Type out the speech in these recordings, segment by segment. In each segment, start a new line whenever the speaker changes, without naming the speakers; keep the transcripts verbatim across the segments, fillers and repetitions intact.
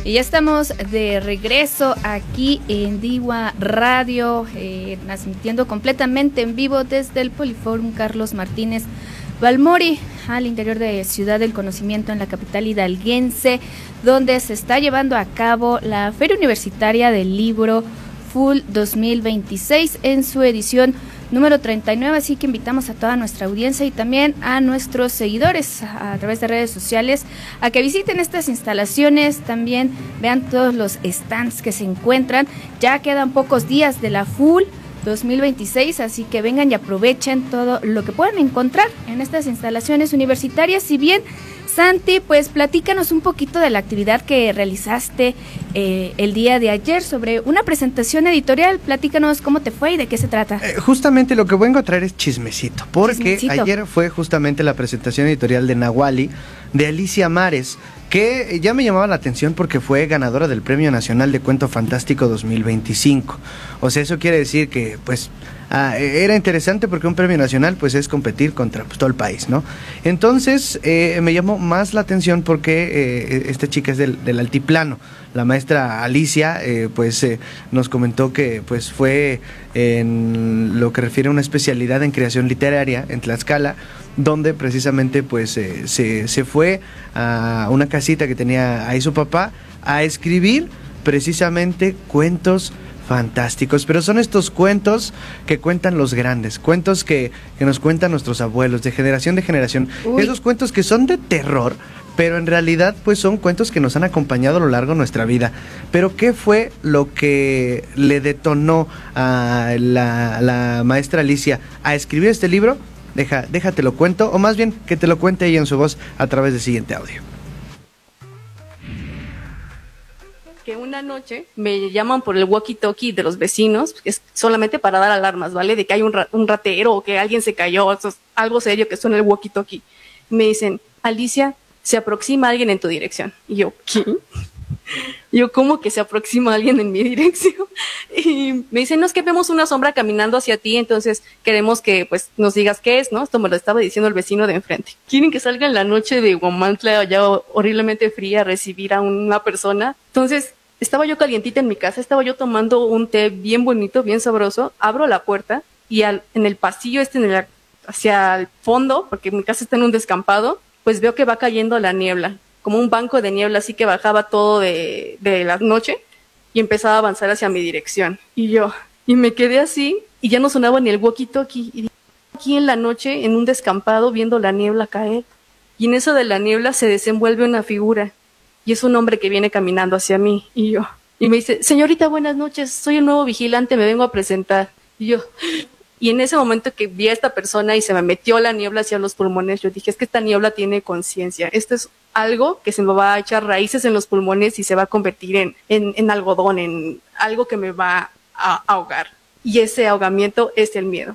Y ya estamos de regreso aquí en Diwa Radio, eh, transmitiendo completamente en vivo desde el Poliforum Carlos Martínez Balmori, al interior de Ciudad del Conocimiento en la capital hidalguense, donde se está llevando a cabo la Feria Universitaria del Libro Full dos mil veintiséis en su edición número treinta y nueve, así que invitamos a toda nuestra audiencia y también a nuestros seguidores a, a través de redes sociales a que visiten estas instalaciones, también vean todos los stands que se encuentran. Ya quedan pocos días de la Full dos mil veintiséis, así que vengan y aprovechen todo lo que puedan encontrar en estas instalaciones universitarias. Si bien, Santi, pues platícanos un poquito de la actividad que realizaste eh, el día de ayer sobre una presentación editorial. Platícanos cómo te fue y de qué se trata.
Eh, justamente lo que vengo a traer es chismecito, porque
Chismecito.
Ayer fue justamente la presentación editorial de Nahuali, de Alicia Mares, que ya me llamaba la atención porque fue ganadora del Premio Nacional de Cuento Fantástico dos mil veinticinco. O sea, eso quiere decir que, pues, ah, era interesante porque un premio nacional, pues, es competir contra pues, todo el país, ¿no? Entonces, eh, me llamó más la atención porque eh, esta chica es del, del altiplano. La maestra Alicia, eh, pues, eh, nos comentó que, pues, fue en lo que refiere a una especialidad en creación literaria en Tlaxcala, donde precisamente pues eh, se, se fue a una casita que tenía ahí su papá a escribir precisamente cuentos fantásticos, pero son estos cuentos que cuentan los grandes, cuentos que, que nos cuentan nuestros abuelos de generación de generación. Uy. Esos cuentos que son de terror, pero en realidad pues son cuentos que nos han acompañado a lo largo de nuestra vida. Pero ¿qué fue lo que le detonó a la, la maestra Alicia a escribir este libro? Deja, déjate lo cuento, o más bien que te lo cuente ella en su voz a través del siguiente audio.
Que una noche me llaman por el walkie-talkie de los vecinos, es solamente para dar alarmas, ¿vale? De que hay un, ra- un ratero o que alguien se cayó, eso es algo serio que suena el walkie-talkie. Me dicen, Alicia, se aproxima alguien en tu dirección. Y yo, ¿qué? Yo, ¿cómo que se aproxima alguien en mi dirección? Y me dicen, no, es que vemos una sombra caminando hacia ti, entonces queremos que pues nos digas qué es, ¿no? Esto me lo estaba diciendo el vecino de enfrente. ¿Quieren que salga en la noche de Huamantla, ya horriblemente fría, a recibir a una persona? Entonces, estaba yo calientita en mi casa, estaba yo tomando un té bien bonito, bien sabroso, abro la puerta y al, en el pasillo este, en el, hacia el fondo, porque mi casa está en un descampado, pues veo que va cayendo la niebla, como un banco de niebla, así que bajaba todo de, de la noche y empezaba a avanzar hacia mi dirección. Y yo, y me quedé así, y ya no sonaba ni el walkie-talkie. Y aquí en la noche, en un descampado, viendo la niebla caer, y en eso de la niebla se desenvuelve una figura, y es un hombre que viene caminando hacia mí. Y yo, y me dice, señorita, buenas noches, soy el nuevo vigilante, me vengo a presentar. Y yo... Y en ese momento que vi a esta persona y se me metió la niebla hacia los pulmones, yo dije, es que esta niebla tiene conciencia. Esto es algo que se me va a echar raíces en los pulmones y se va a convertir en, en, en algodón, en algo que me va a ahogar. Y ese ahogamiento es el miedo.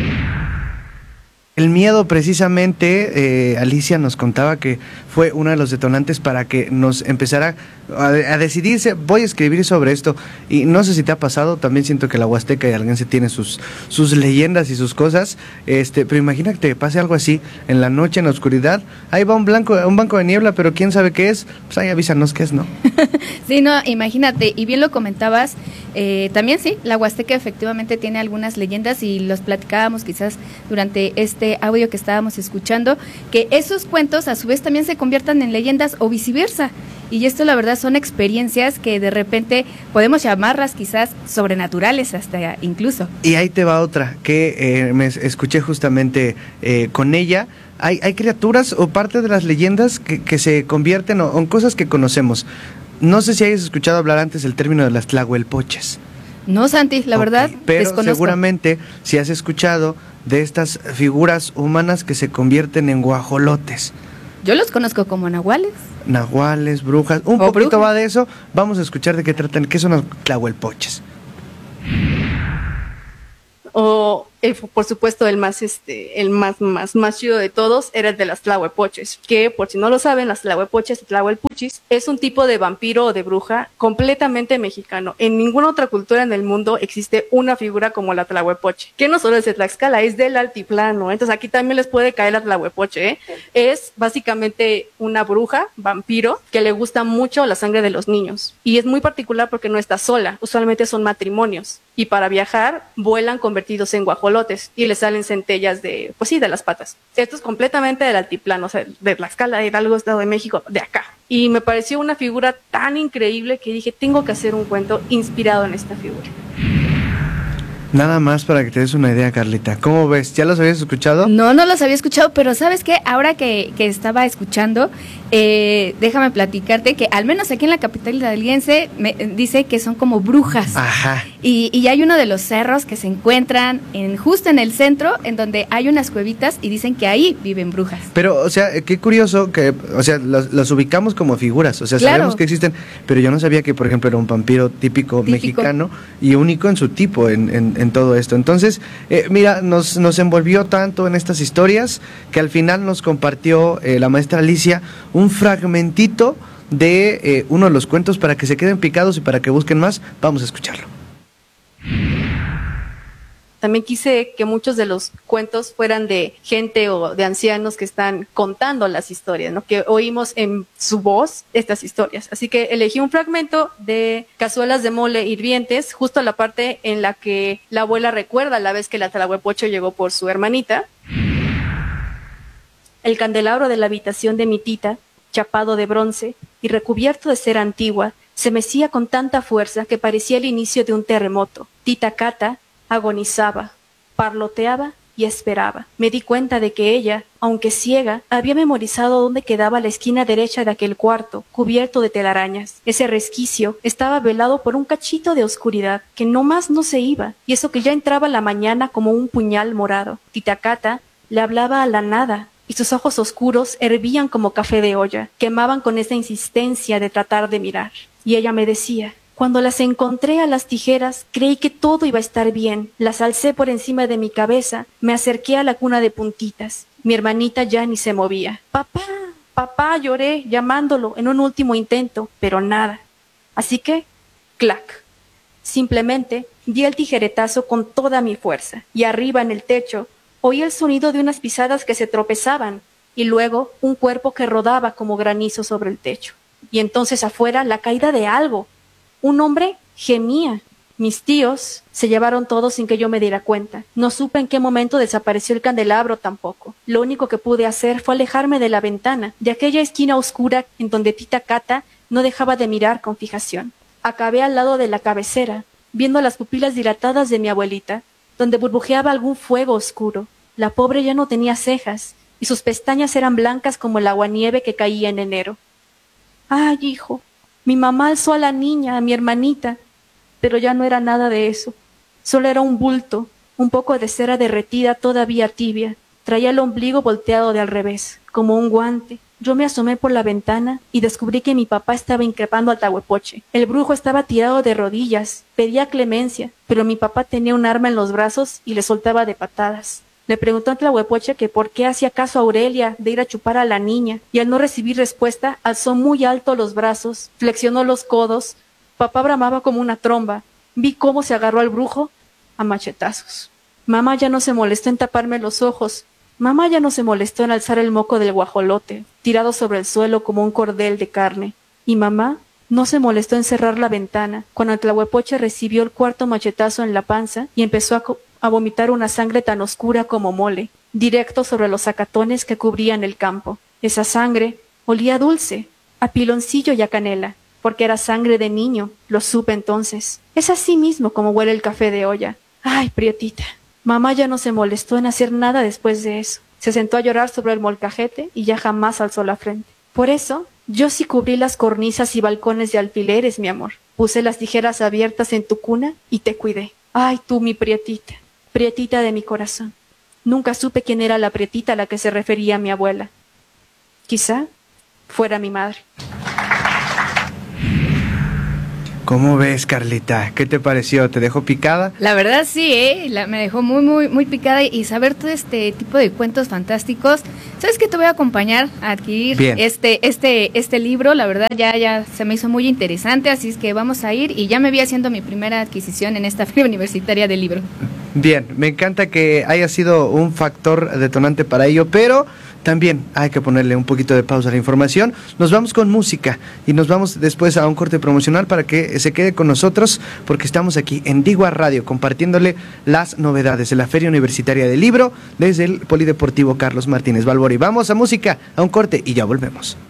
El miedo, precisamente, eh, Alicia nos contaba que fue uno de los detonantes para que nos empezara a, a decidirse, voy a escribir sobre esto. Y no sé si te ha pasado, también siento que la Huasteca hidalguense tiene sus, sus leyendas y sus cosas, este, pero imagina que te pase algo así, en la noche, en la oscuridad, ahí va un, blanco, un banco de niebla, pero quién sabe qué es, pues ahí avísanos qué es, ¿no?
Sí, no, imagínate, y bien lo comentabas, eh, también sí, la Huasteca efectivamente tiene algunas leyendas y los platicábamos quizás durante este audio que estábamos escuchando, que esos cuentos a su vez también se conviertan en leyendas o viceversa, y esto la verdad son experiencias que de repente podemos llamarlas quizás sobrenaturales hasta incluso.
Y ahí te va otra, que eh, me escuché justamente eh, con ella. Hay, hay criaturas o parte de las leyendas que, que se convierten o, en cosas que conocemos. No sé si hayas escuchado hablar antes el término de las tlahuelpoches.
No, Santi, la okay, verdad,
pero
desconozco.
Seguramente si has escuchado de estas figuras humanas que se convierten en guajolotes.
Yo los conozco como nahuales.
Nahuales, brujas, un
o
poquito
brujas.
Va de eso. Vamos a escuchar de qué tratan, qué son los tlahuelpoches.
O el, por supuesto, el más, este, el más, más, más chido de todos era el de las tlahuepoches, que por si no lo saben, las tlahuepoches, tlahuelpuchis, es un tipo de vampiro o de bruja completamente mexicano. En ninguna otra cultura en el mundo existe una figura como la tlahuepoche, que no solo es de Tlaxcala, es del altiplano. Entonces aquí también les puede caer la tlahuepoche, ¿eh? Es básicamente una bruja, vampiro, que le gusta mucho la sangre de los niños. Y es muy particular porque no está sola, usualmente son matrimonios. Y para viajar, vuelan convertidos en guajolotes y les salen centellas de, pues sí, de las patas. Esto es completamente del altiplano, o sea, de Tlaxcala, de Hidalgo, Estado de México, de acá. Y me pareció una figura tan increíble que dije, tengo que hacer un cuento inspirado en esta figura.
Nada más para que te des una idea, Carlita. ¿Cómo ves? ¿Ya los habías escuchado?
No, no los había escuchado, pero ¿sabes qué? Ahora que, que estaba escuchando, eh, déjame platicarte que al menos aquí en la capital hidalguense me dice que son como brujas.
Ajá.
Y, y hay uno de los cerros que se encuentran en, justo en el centro, en donde hay unas cuevitas y dicen que ahí viven brujas.
Pero, o sea, qué curioso que, o sea, las, las ubicamos como figuras, o sea,
Claro.
sabemos que existen, pero yo no sabía que, por ejemplo, era un vampiro típico,
Típico.
mexicano y único en su tipo en, en, en todo esto. Entonces, eh, mira, nos, nos envolvió tanto en estas historias que al final nos compartió eh, la maestra Alicia un fragmentito de eh, uno de los cuentos para que se queden picados y para que busquen más. Vamos a escucharlo.
También quise que muchos de los cuentos fueran de gente o de ancianos que están contando las historias, ¿no? Que oímos en su voz estas historias. Así que elegí un fragmento de Cazuelas de Mole Hirvientes, justo la parte en la que la abuela recuerda la vez que la tlahuepoche llegó por su hermanita. El candelabro de la habitación de mi tita, chapado de bronce y recubierto de cera antigua, se mecía con tanta fuerza que parecía el inicio de un terremoto. Tita Cata agonizaba, parloteaba y esperaba. Me di cuenta de que ella, aunque ciega, había memorizado dónde quedaba la esquina derecha de aquel cuarto, cubierto de telarañas. Ese resquicio estaba velado por un cachito de oscuridad que no más no se iba, y eso que ya entraba la mañana como un puñal morado. Tita Cata le hablaba a la nada, y sus ojos oscuros hervían como café de olla, quemaban con esa insistencia de tratar de mirar. Y ella me decía: cuando las encontré a las tijeras, creí que todo iba a estar bien. Las alcé por encima de mi cabeza, me acerqué a la cuna de puntitas. Mi hermanita ya ni se movía. Papá, papá, lloré, llamándolo en un último intento, pero nada. Así que, clac. Simplemente di el tijeretazo con toda mi fuerza, y arriba en el techo oí el sonido de unas pisadas que se tropezaban, y luego un cuerpo que rodaba como granizo sobre el techo. Y entonces afuera la caída de algo. Un hombre gemía. Mis tíos se llevaron todo sin que yo me diera cuenta. No supe en qué momento desapareció el candelabro tampoco. Lo único que pude hacer fue alejarme de la ventana, de aquella esquina oscura en donde Tita Cata no dejaba de mirar con fijación. Acabé al lado de la cabecera, viendo las pupilas dilatadas de mi abuelita, donde burbujeaba algún fuego oscuro. La pobre ya no tenía cejas, y sus pestañas eran blancas como el aguanieve que caía en enero. ¡Ay, hijo! Mi mamá alzó a la niña, a mi hermanita, pero ya no era nada de eso. Solo era un bulto, un poco de cera derretida todavía tibia. Traía el ombligo volteado de al revés, como un guante. Yo me asomé por la ventana y descubrí que mi papá estaba increpando al tlahuepoche. El brujo estaba tirado de rodillas, pedía clemencia, pero mi papá tenía un arma en los brazos y le soltaba de patadas. Le preguntó al tlahuepoche que por qué hacía caso a Aurelia de ir a chupar a la niña, y al no recibir respuesta, alzó muy alto los brazos, flexionó los codos. Papá bramaba como una tromba. Vi cómo se agarró al brujo a machetazos. Mamá ya no se molestó en taparme los ojos. Mamá ya no se molestó en alzar el moco del guajolote, tirado sobre el suelo como un cordel de carne. Y mamá no se molestó en cerrar la ventana, cuando el tlahuepoche recibió el cuarto machetazo en la panza y empezó a, a vomitar una sangre tan oscura como mole, directo sobre los zacatones que cubrían el campo. Esa sangre olía dulce, a piloncillo y a canela, porque era sangre de niño, lo supe entonces. Es así mismo como huele el café de olla. Ay, prietita. Mamá ya no se molestó en hacer nada después de eso. Se sentó a llorar sobre el molcajete y ya jamás alzó la frente. Por eso, yo sí cubrí las cornisas y balcones de alfileres, mi amor. Puse las tijeras abiertas en tu cuna y te cuidé. Ay, tú, mi prietita, prietita de mi corazón. Nunca supe quién era la prietita a la que se refería mi abuela. Quizá fuera mi madre.
¿Cómo ves, Carlita? ¿Qué te pareció? ¿Te dejó picada?
La verdad sí, ¿eh? La, me dejó muy, muy, muy picada y saber todo este tipo de cuentos fantásticos. ¿Sabes qué? Te voy a acompañar a adquirir
Bien.
este, este, este libro. La verdad ya, ya se me hizo muy interesante, así es que vamos a ir y ya me vi haciendo mi primera adquisición en esta feria universitaria del libro.
Bien, me encanta que haya sido un factor detonante para ello, pero también hay que ponerle un poquito de pausa a la información. Nos vamos con música y nos vamos después a un corte promocional para que se quede con nosotros, porque estamos aquí en Digua Radio compartiéndole las novedades de la Feria Universitaria del Libro desde el Polideportivo Carlos Martínez Balbori. Vamos a música, a un corte y ya volvemos.